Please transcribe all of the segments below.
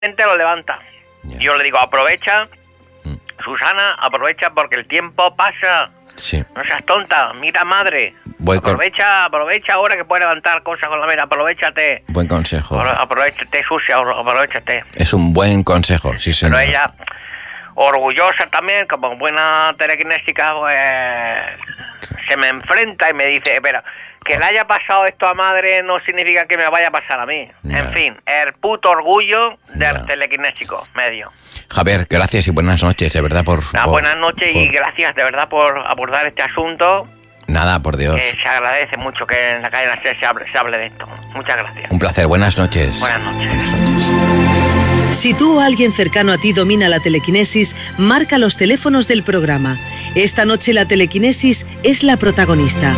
lo levanta. Ya. Yo le digo, aprovecha, Susana, aprovecha porque el tiempo pasa. Sí. No seas tonta, mira madre. Aprovecha ahora que puedes levantar cosas con la mera, aprovechate. Buen consejo. Aprovechate, sucia, aprovechate. Es un buen consejo, sí, señor. Pero ella, orgullosa también, como buena telequinésica, pues, se me enfrenta y me dice, espera, que le haya pasado esto a madre no significa que me vaya a pasar a mí. Ya. En fin, el puto orgullo del Ya. telequinésico medio. Javier, gracias y buenas noches, de verdad, Buenas noches y gracias de verdad por abordar este asunto. Nada, por Dios. Que se agradece mucho que en la cadena se hable de esto. Muchas gracias. Un placer, buenas noches. Buenas noches. Si tú o alguien cercano a ti domina la telequinesis, marca los teléfonos del programa. Esta noche la telequinesis es la protagonista.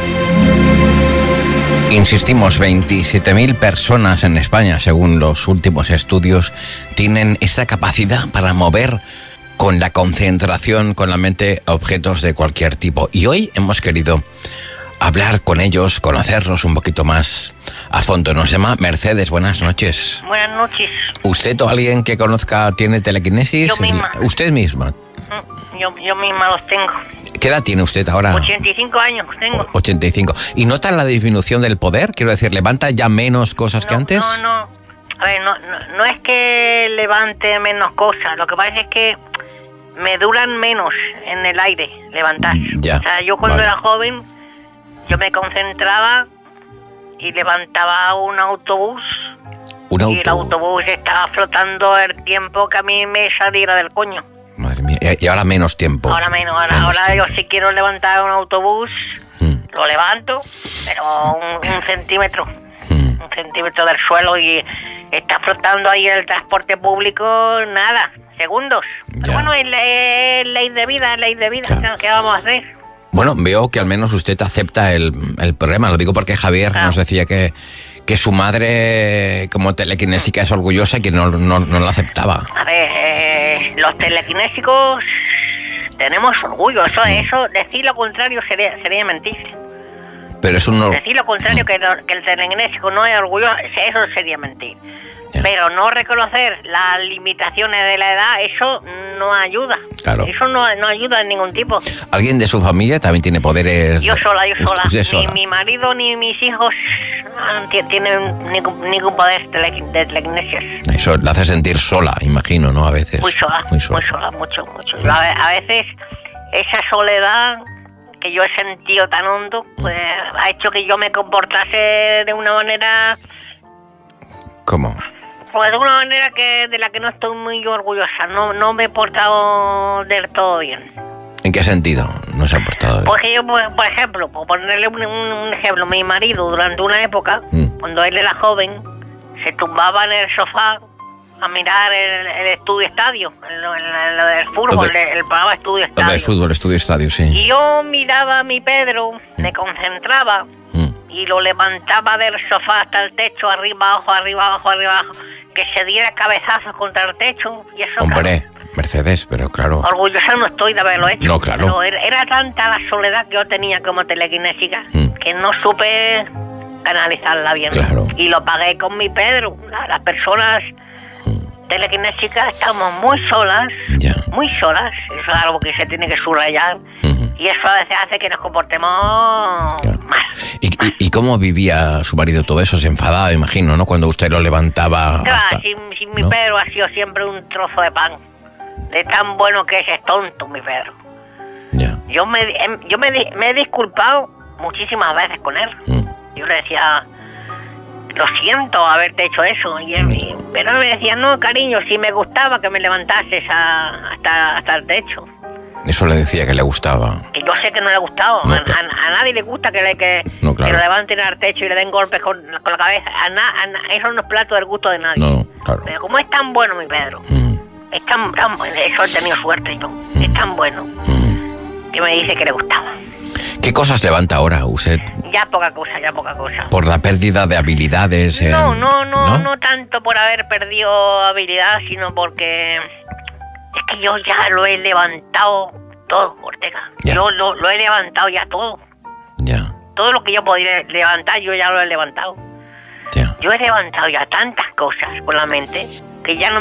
Insistimos, 27.000 personas en España, según los últimos estudios, tienen esta capacidad para mover con la concentración, con la mente, objetos de cualquier tipo. Y hoy hemos querido hablar con ellos, conocerlos un poquito más a fondo. Nos llama Mercedes, buenas noches. Buenas noches. ¿Usted o alguien que conozca tiene telequinesis? Yo misma. ¿Usted misma? Yo misma los tengo. ¿Qué edad tiene usted ahora? 85 años tengo. 85. ¿Y nota la disminución del poder? Quiero decir, ¿levanta ya menos cosas que antes? No. A ver, no es que levante menos cosas. Lo que pasa es que me duran menos en el aire levantar. Ya. O sea, yo cuando Vale. era joven, yo me concentraba y levantaba un autobús. Y el autobús estaba flotando el tiempo que a mí me saliera del coño. Madre mía. Y ahora menos tiempo. Ahora menos. Ahora yo si quiero levantar un autobús, lo levanto, pero un centímetro. Un centímetro del suelo y está flotando ahí el transporte público, nada, segundos. Pero bueno, es ley de vida, Claro. ¿qué vamos a hacer? Bueno, veo que al menos usted acepta el problema. Lo digo porque Javier nos decía que su madre, como telequinésica, es orgullosa y que no lo aceptaba. A ver, los telequinésicos tenemos orgullo, eso decir lo contrario sería mentir. Pero es un... Decir lo contrario, que el telequinésico no es orgulloso, eso sería mentir. Ya. Pero no reconocer las limitaciones de la edad, eso no ayuda. Claro. Eso no ayuda en ningún tipo. ¿Alguien de su familia también tiene poderes? Yo sola. Usted sola. Ni mi marido ni mis hijos tienen ningún poder de telequinesis. Eso la hace sentir sola, imagino, ¿no? A veces. Muy sola, mucho. A veces esa soledad que yo he sentido tan hondo, pues ha hecho que yo me comportase de una manera... ¿Cómo? Pues de una manera de la que no estoy muy orgullosa. No me he portado del todo bien. ¿En qué sentido no se ha portado bien? Porque yo, por ejemplo, por ponerle un ejemplo, mi marido durante una época, cuando él era joven, se tumbaba en el sofá a mirar el estudio estadio, el fútbol, el programa estudio estadio. Lo de fútbol, estudio estadio, sí. Y yo miraba a mi Pedro, me concentraba y lo levantaba del sofá hasta el techo, arriba, abajo, que se diera cabezazos contra el techo. Y eso, Hombre, claro. Mercedes, pero claro. Orgullosa no estoy de haberlo hecho. No, claro. Pero era tanta la soledad que yo tenía como telequinésica que no supe canalizarla bien. Claro. Y lo pagué con mi Pedro. Las personas telequinésicas estamos muy solas. Muy solas. Eso es algo que se tiene que subrayar. Y eso a veces hace que nos comportemos mal. ¿Y cómo vivía su marido todo eso? Se enfadaba, imagino, ¿no? Cuando usted lo levantaba. Claro, si mi Pedro ha sido siempre un trozo de pan. De tan bueno que es tonto, mi Pedro. Ya. Yo me he disculpado muchísimas veces con él. Yo le decía, lo siento haberte hecho eso. Pero él me decía, no, cariño, si me gustaba que me levantases hasta el techo. Eso le decía que le gustaba. Que yo sé que no le gustaba. No, a nadie le gusta que no, claro. lo levanten al techo y le den golpes con la cabeza. Eso no es plato del gusto de nadie. No, claro. Pero como es tan bueno, mi Pedro, es tan bueno, eso he tenido suerte y todo, es tan bueno, que me dice que le gustaba. ¿Qué cosas levanta ahora usted? Ya poca cosa. ¿Por la pérdida de habilidades? No tanto por haber perdido habilidad, sino porque es que yo ya lo he levantado todo, Ortega. Ya. Yo lo he levantado ya todo. Ya. Todo lo que yo podría levantar, yo ya lo he levantado. Ya. Yo he levantado ya tantas cosas con la mente que ya no